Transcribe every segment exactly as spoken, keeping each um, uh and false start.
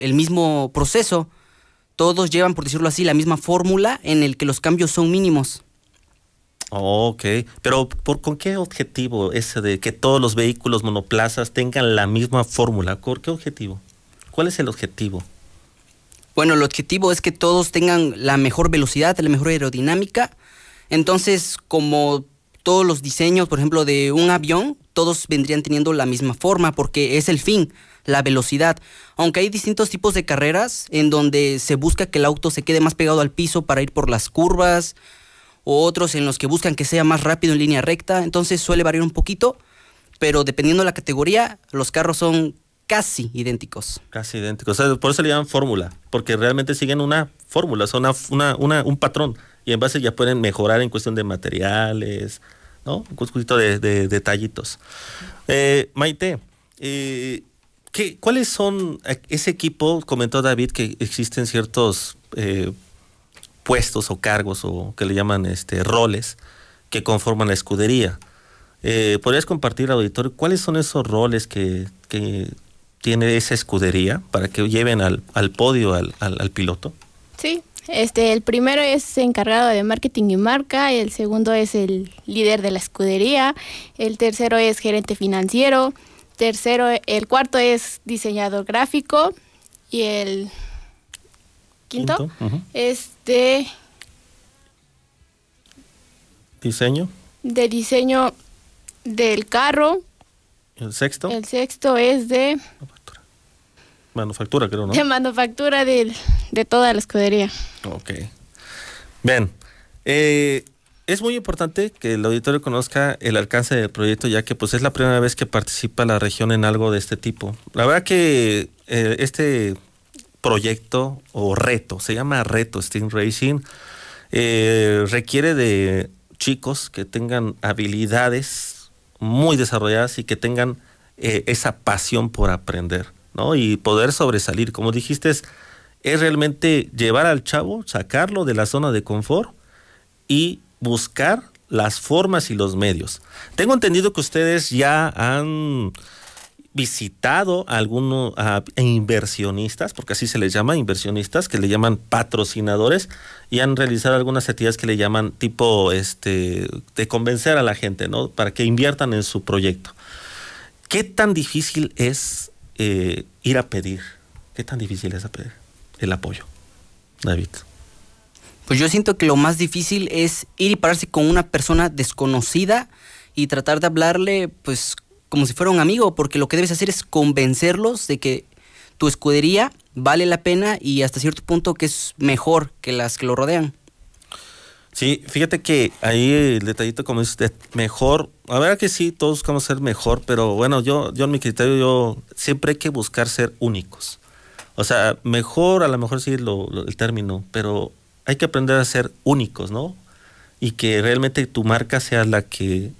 el mismo proceso. Todos llevan, por decirlo así, la misma fórmula en el que los cambios son mínimos. Oh, ok, pero ¿por, ¿con qué objetivo ese de que todos los vehículos monoplazas tengan la misma fórmula? ¿Por qué objetivo? ¿Cuál es el objetivo? Bueno, el objetivo es que todos tengan la mejor velocidad, la mejor aerodinámica. Entonces, como todos los diseños, por ejemplo, de un avión, todos vendrían teniendo la misma forma porque es el fin, la velocidad. Aunque hay distintos tipos de carreras en donde se busca que el auto se quede más pegado al piso para ir por las curvas, o otros en los que buscan que sea más rápido en línea recta, entonces suele variar un poquito, pero dependiendo de la categoría, los carros son casi idénticos. Casi idénticos, o sea, por eso le llaman fórmula, porque realmente siguen una fórmula, son una, una, una, un patrón, y en base ya pueden mejorar en cuestión de materiales, ¿no? Un poquito de, de detallitos. Eh, Maite, eh, ¿qué, ¿cuáles son ese equipo? Comentó David que existen ciertos eh, puestos o cargos o que le llaman este roles que conforman la escudería. Eh, ¿Podrías compartir al auditorio cuáles son esos roles que, que tiene esa escudería para que lleven al, al podio al, al, al piloto? Sí, este, el primero es encargado de marketing y marca, el segundo es el líder de la escudería, el tercero es gerente financiero, tercero, el cuarto es diseñador gráfico y el quinto, quinto. Uh-huh. Este diseño de diseño del carro. ¿El sexto? El sexto es de manufactura, manufactura creo, ¿no? De manufactura de, de toda la escudería. Ok. Bien, eh, es muy importante que el auditorio conozca el alcance del proyecto, ya que pues es la primera vez que participa la región en algo de este tipo. La verdad que eh, este proyecto o reto, se llama reto Steam Racing, eh, requiere de chicos que tengan habilidades muy desarrolladas y que tengan eh, esa pasión por aprender, ¿no? Y poder sobresalir. Como dijiste, es, es realmente llevar al chavo, sacarlo de la zona de confort y buscar las formas y los medios. Tengo entendido que ustedes ya han visitado a algunos a inversionistas, porque así se les llama, inversionistas, que le llaman patrocinadores, y han realizado algunas actividades que le llaman tipo este de convencer a la gente, ¿no? Para que inviertan en su proyecto. ¿Qué tan difícil es eh, ir a pedir? ¿Qué tan difícil es a pedir el apoyo, David? Pues yo siento que lo más difícil es ir y pararse con una persona desconocida y tratar de hablarle, pues, como si fuera un amigo, porque lo que debes hacer es convencerlos de que tu escudería vale la pena y hasta cierto punto que es mejor que las que lo rodean. Sí, fíjate que ahí el detallito, como dice usted, mejor, a ver que sí, todos buscamos ser mejor, pero bueno, yo, yo en mi criterio, yo siempre hay que buscar ser únicos. O sea, mejor, a lo mejor sí lo, lo, el término, pero hay que aprender a ser únicos, ¿no? Y que realmente tu marca sea la que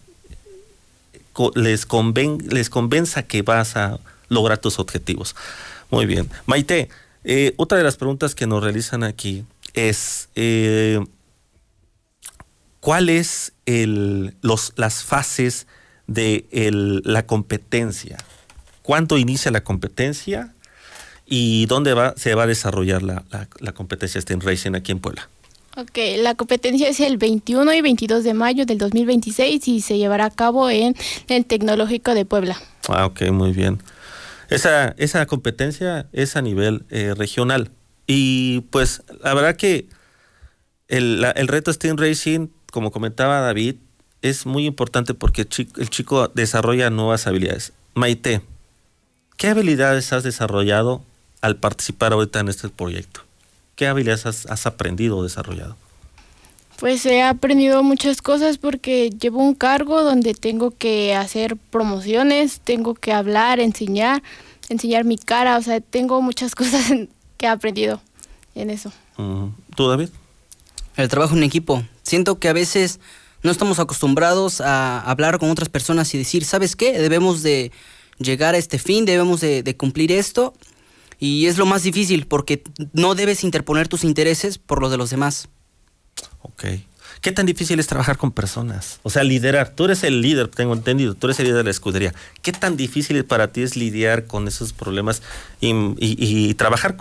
les, conven, les convenza que vas a lograr tus objetivos. Muy bien. Maite, eh, otra de las preguntas que nos realizan aquí es, eh, ¿cuál es el, los, las fases de el, la competencia? ¿Cuándo inicia la competencia? ¿Y dónde va, se va a desarrollar la, la, la competencia Steam Racing aquí en Puebla? Ok, la competencia es el veintiuno y veintidós de mayo del dos mil veintiséis y se llevará a cabo en el Tecnológico de Puebla. Ah, ok, muy bien. Esa, esa competencia es a nivel eh, regional. Y pues la verdad que el, la, el reto Steam Racing, como comentaba David, es muy importante porque el chico, el chico desarrolla nuevas habilidades. Maite, ¿qué habilidades has desarrollado al participar ahorita en este proyecto? ¿Qué habilidades has, has aprendido o desarrollado? Pues he aprendido muchas cosas porque llevo un cargo donde tengo que hacer promociones, tengo que hablar, enseñar, enseñar mi cara, o sea, tengo muchas cosas que he aprendido en eso. ¿Tú, David? El trabajo en equipo. Siento que a veces no estamos acostumbrados a hablar con otras personas y decir, ¿sabes qué? Debemos de llegar a este fin, debemos de, de cumplir esto. Y es lo más difícil porque no debes interponer tus intereses por los de los demás. Ok. ¿Qué tan difícil es trabajar con personas? O sea, liderar. Tú eres el líder, tengo entendido. Tú eres el líder de la escudería. ¿Qué tan difícil para ti es lidiar con esos problemas y, y, y trabajar